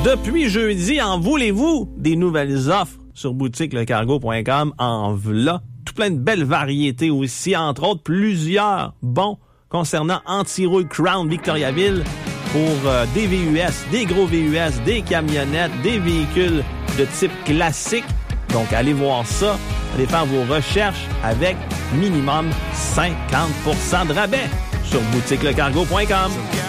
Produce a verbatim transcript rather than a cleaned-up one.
Depuis jeudi, en voulez-vous des nouvelles offres sur boutique le cargo point com? En v'là. Tout plein de belles variétés aussi, entre autres plusieurs bons concernant Anti-Rouille Crown Victoriaville pour euh, des V U S, des gros V U S, des camionnettes, des véhicules de type classique. Donc, allez voir ça. Allez faire vos recherches avec minimum cinquante pour cent de rabais sur boutique le cargo point com.